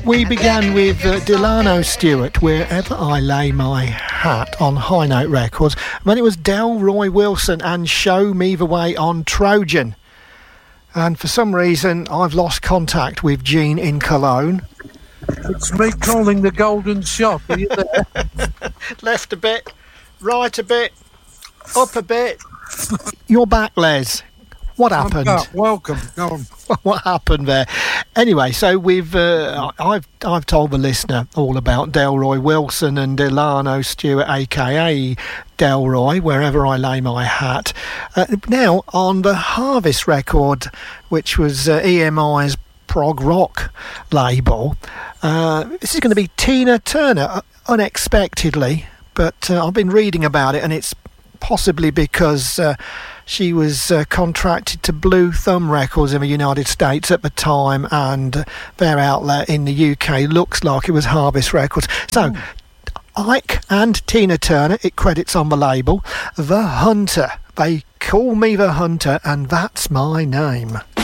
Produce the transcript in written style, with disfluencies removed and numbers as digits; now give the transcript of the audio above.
We began with Delano Stewart, Wherever I Lay My Hat, on High Note Records. Then it was Delroy Wilson and Show Me the Way on Trojan. And for some reason, I've lost contact with Gene in Cologne. It's me calling the Golden Shop. Are you there? Left a bit, right a bit, up a bit. You're back, Les. What happened? Welcome. Go on. What happened there? Anyway, so I've told the listener all about Delroy Wilson and Delano Stewart, aka Delroy, Wherever I Lay My Hat. Now on the Harvest record, which was EMI's prog rock label. This is going to be Tina Turner, unexpectedly, but I've been reading about it, and it's possibly because she was contracted to Blue Thumb Records in the United States at the time, and their outlet in the UK looks like it was Harvest Records. So, Ike and Tina Turner, it credits on the label, The Hunter. They call me The Hunter, and that's my name.